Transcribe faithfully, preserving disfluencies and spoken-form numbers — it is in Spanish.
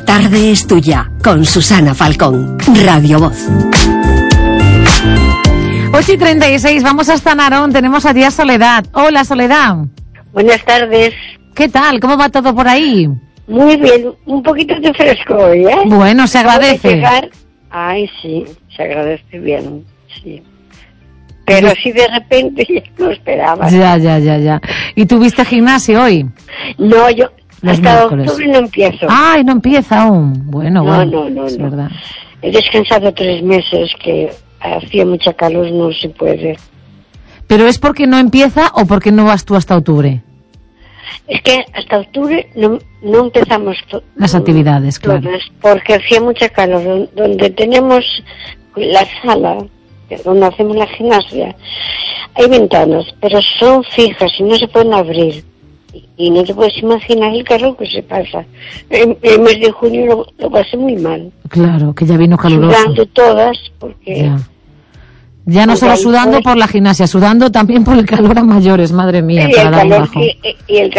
tarde es tuya, con Susana Falcón, Radio Voz. ocho y treinta y seis, vamos hasta Narón, tenemos allí a Soledad. Hola, Soledad. Buenas tardes. ¿Qué tal? ¿Cómo va todo por ahí? Muy bien, un poquito de fresco hoy, ¿eh? Bueno, se agradece. Llegar... Ay, sí, se agradece bien, sí. Pero si de repente ya no esperaba. Ya, ya, ya, ya. ¿Y tuviste gimnasio hoy? No, yo Los hasta miércoles. octubre no empiezo. Ay, no empieza aún. Bueno, no, bueno. no, no, es no. verdad. He descansado tres meses, que hacía mucha calor, no se puede. ¿Pero es porque no empieza o porque no vas tú hasta octubre? Es que hasta octubre no, no empezamos to- Las actividades, claro. todas, porque hacía mucha calor. Donde tenemos la sala, donde hacemos la gimnasia, hay ventanas, pero son fijas y no se pueden abrir. Y, y no te puedes imaginar el calor que se pasa. En el mes de junio lo, lo pasé muy mal. Claro, que ya vino caluroso. Sudando todas, porque... Ya. Ya no solo sudando por la gimnasia, sudando también por el calor a mayores, madre mía. Y el para dar un calor bajón. que, y el